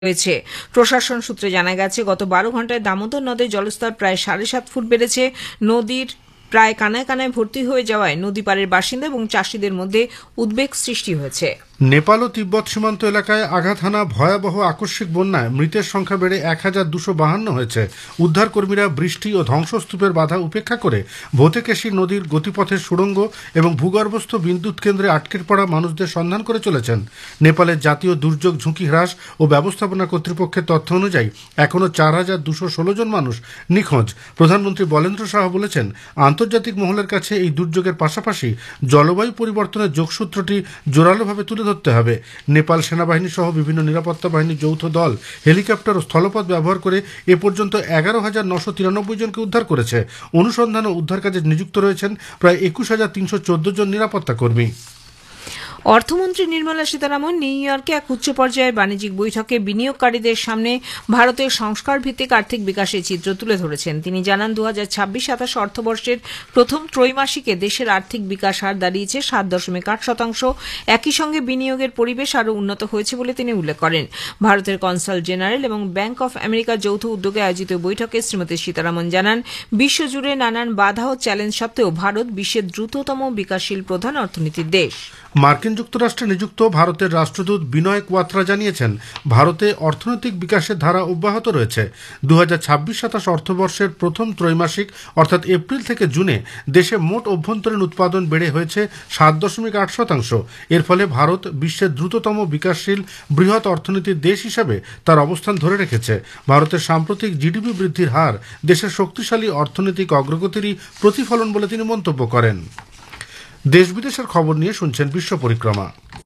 হয়েছে। প্রশাসন সূত্রে জানা গেছে, গত 12 ঘন্টায় দামোদর নদের জলস্তর প্রায় 7.5 ফুট বেড়েছে। নদীর প্রায় কানায় কানায় ভর্তি হয়ে যাওয়ায় নদী পাড়ের বাসিন্দা এবং চাষিদের মধ্যে উদ্বেগ সৃষ্টি হয়েছে। নেপাল ও তিব্বত সীমান্ত এলাকায় আঘাত হানা ভয়াবহ আকস্মিক বন্যায় মৃতের সংখ্যা বেড়ে 1252 হয়েছে। উদ্ধারকর্মীরা বৃষ্টি ও ধ্বংসস্তূপের বাধা উপেক্ষা করে ভোতেকেশী নদীর গতিপথের সুড়ঙ্গ এবং ভূগর্ভস্থ বিদ্যুৎ কেন্দ্রে আটকে পড়া মানুষদের সন্ধান করে চলেছেন। নেপালের জাতীয় দুর্যোগ ঝুঁকি হ্রাস ও ব্যবস্থাপনা কর্তৃপক্ষের তথ্য অনুযায়ী এখনও 4216 জন মানুষ নিখোঁজ। প্রধানমন্ত্রী বলেন্দ্র শাহ বলেছেন, আন্তর্জাতিক মহলের কাছে এই দুর্যোগের পাশাপাশি জলবায়ু পরিবর্তনের যোগসূত্রটি জোরালোভাবে তুলে ধরতে হবে। নেপাল সেনাবাহিনী সহ বিভিন্ন নিরাপত্তা বাহিনীর যৌথ দল হেলিকপ্টার ও স্থলপথ ব্যবহার করে এ পর্যন্ত 11,993 জনকে উদ্ধার করেছে। অনুসন্ধান ও উদ্ধার কাজে নিযুক্ত রয়েছেন প্রায় 21,314 জন নিরাপত্তা কর্মী। অর্থমন্ত্রী নির্মলা সীতারামন নিউ ইয়র্কে এক উচ্চ পর্যায়ের বাণিজ্যিক বৈঠকে বিনিয়োগকারীদের সামনে ভারতের সংস্কার ভিত্তিক আর্থিক বিকাশের চিত্র তুলে ধরেছেন। তিনি জানান, 2026-27 অর্থবর্ষের প্রথম ত্রৈমাসিকে দেশের আর্থিক বিকাশ হার দাঁড়িয়েছে 7.8%। একই সঙ্গে বিনিয়োগের পরিবেশ আরও উন্নত হয়েছে বলে তিনি উল্লেখ করেন। ভারতের কনসাল জেনারেল এবং ব্যাংক অফ আমেরিকার যৌথ উদ্যোগে আয়োজিত বৈঠকে শ্রীমতী সীতারামন জানান, বিশ্বজুড়ে নানান বাধা ও চ্যালেঞ্জ সত্ত্বেও ভারত বিশ্বের দ্রুততম বিকাশশীল প্রধান অর্থনীতির দেশ। মার্কিন যুক্তরাষ্ট্রে নিযুক্ত ভারতের রাষ্ট্রদূত বিনয় কোয়াত্রা জানিয়েছেন, ভারতে অর্থনৈতিক বিকাশের ধারা অব্যাহত রয়েছে। 2026-27 অর্থবর্ষের প্রথম ত্রৈমাসিক অর্থাৎ এপ্রিল থেকে জুনে দেশে মোট অভ্যন্তরীণ উৎপাদন বেড়ে হয়েছে 7.8%। এর ফলে ভারত বিশ্বের দ্রুততম বিকাশশীল বৃহৎ অর্থনীতির দেশ হিসেবে তার অবস্থান ধরে রেখেছে। ভারতের সাম্প্রতিক জিডিপি বৃদ্ধির হার দেশের শক্তিশালী অর্থনৈতিক অগ্রগতিরই প্রতিফলন বলে তিনি মন্তব্য করেন। দেশ বিদেশের খবর নিয়ে শুনছেন বিশ্ব পরিক্রমা।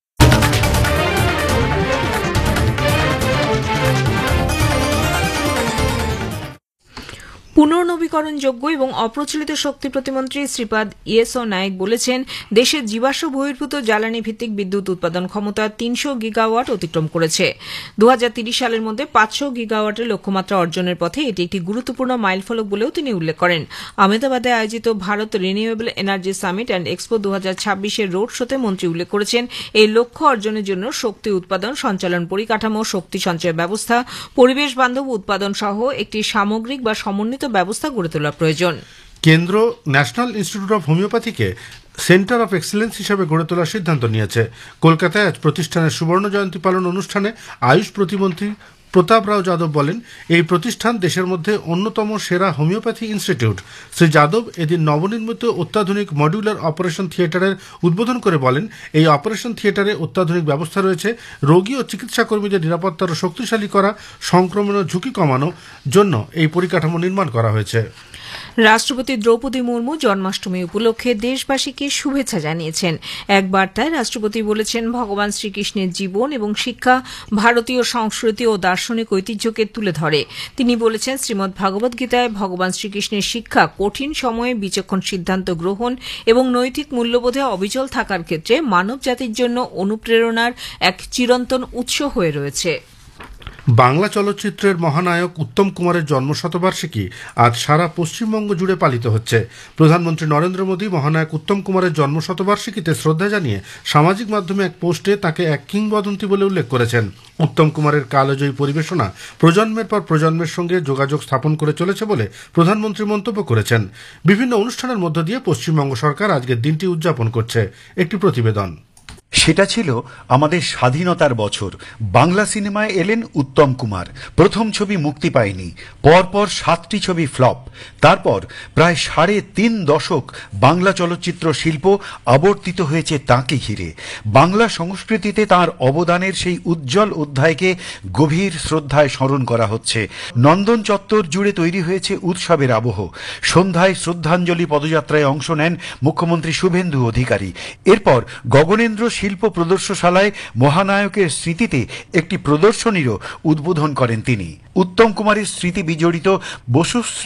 পুনর্নবীকরণযোগ্য এবং অপ্রচলিত শক্তি প্রতিমন্ত্রী শ্রীপাদ ইয়েসো নায়েক বলেছেন, দেশের জীবাশ্ম বহির্ভূত জ্বালানি ভিত্তিক বিদ্যুৎ উৎপাদন ক্ষমতা 300 গিগাওয়াট অতিক্রম করেছে। 2030 সালের মধ্যে 500 গিগাওয়াটের লক্ষ্যমাত্রা অর্জনের পথে এটি একটি গুরুত্বপূর্ণ মাইলফলক বলেও তিনি উল্লেখ করেন। আহমেদাবাদে আয়োজিত Bharat renewable energy summit and expo 2026-এর road শোতে মন্ত্রী উল্লেখ করেছেন, এই লক্ষ্য অর্জনের জন্য শক্তি উৎপাদন, সঞ্চালন পরিকাঠামো, শক্তি সঞ্চয় ব্যবস্থা, পরিবেশ বান্ধব উৎপাদন সহ একটি সামগ্রিক বা সমন্বিত ব্যবস্থা গড়ে তোলা প্রয়োজন। কেন্দ্র national institute of হোমিওপ্যাথিকে centre of excellence হিসেবে গড়ে তোলার সিদ্ধান্ত নিয়েছে। কলকাতায় আজ প্রতিষ্ঠানের সুবর্ণ জয়ন্তী পালন অনুষ্ঠানে আয়ুষ প্রতিমন্ত্রী প্রতাপ রাও যাদব বলেন, এই প্রতিষ্ঠান দেশের মধ্যে অন্যতম সেরা হোমিওপ্যাথি ইনস্টিটিউট। শ্রী যাদব এদিন নবনির্মিত অত্যাধুনিক মডিউলার অপারেশন থিয়েটারের উদ্বোধন করে বলেন, এই অপারেশন থিয়েটারে অত্যাধুনিক ব্যবস্থা রয়েছে রোগী ও চিকিৎসা কর্মীদের নিরাপত্তা আরও শক্তিশালী করা, সংক্রমণের ঝুঁকি কমানোর জন্য এই পরিকাঠামো নির্মাণ করা হয়েছে। রাষ্ট্রপতি দ্রৌপদী মুর্মু জন্মাষ্টমী উপলক্ষে দেশবাসীকে শুভেচ্ছা জানিয়েছেন। এক বার্তায় রাষ্ট্রপতি বলেছেন, ভগবান শ্রীকৃষ্ণের জীবন এবং শিক্ষা ভারতীয় সংস্কৃতি ও দার্শনিক ঐতিহ্যকে তুলে ধরে। তিনি বলেছেন, শ্রীমদ্ ভগবদ্গীতায় ভগবান শ্রীকৃষ্ণের শিক্ষা কঠিন সময়ে বিচক্ষণ সিদ্ধান্ত গ্রহণ এবং নৈতিক মূল্যবোধে অবিচল থাকার ক্ষেত্রে মানব জাতির জন্য অনুপ্রেরণার এক চিরন্তন উৎস হয়ে রয়েছে। বাংলা চলচ্চিত্রের মহানায়ক উত্তম কুমারের জন্মশতবার্ষিকী আজ সারা পশ্চিমবঙ্গ জুড়ে পালিত হচ্ছে। প্রধানমন্ত্রী নরেন্দ্র মোদী মহানায়ক উত্তম কুমারের জন্মশতবার্ষিকীতে শ্রদ্ধা জানিয়ে সামাজিক মাধ্যমে এক পোস্টে তাকে এক কিংবদন্তি বলে উল্লেখ করেছেন। উত্তম কুমারের কালজয়ী পরিবেশনা প্রজন্মের পর প্রজন্মের সঙ্গে যোগাযোগ স্থাপন করে চলেছে বলে প্রধানমন্ত্রী মন্তব্য করেছেন। বিভিন্ন অনুষ্ঠানের মধ্য দিয়ে পশ্চিমবঙ্গ সরকার আজকের দিনটি উদযাপন করছে। একটি প্রতিবেদন। সেটা ছিল আমাদের স্বাধীনতার বছর। বাংলা সিনেমায় এলেন উত্তম কুমার। প্রথম ছবি মুক্তি পায়নি, পরপর 7টি ছবি ফ্লপ। তারপর প্রায় 3.5 দশক বাংলা চলচ্চিত্র শিল্প আবর্তিত হয়েছে তাঁকে ঘিরে। বাংলা সংস্কৃতিতে তাঁর অবদানের সেই উজ্জ্বল অধ্যায়কে গভীর শ্রদ্ধায় স্মরণ করা হচ্ছে। নন্দন চত্বর জুড়ে তৈরি হয়েছে উৎসবের আবহ। সন্ধ্যায় শ্রদ্ধাঞ্জলি পদযাত্রায় অংশ নেন মুখ্যমন্ত্রী শুভেন্দু অধিকারী। এরপর গগনেন্দ্র শিল্প প্রদর্শনশালায় মহানায়কের স্মৃতিতে একটি প্রদর্শনীরও উদ্বোধন করেন তিনি। উত্তম কুমারের স্মৃতি বিজড়িত বসুশ্রী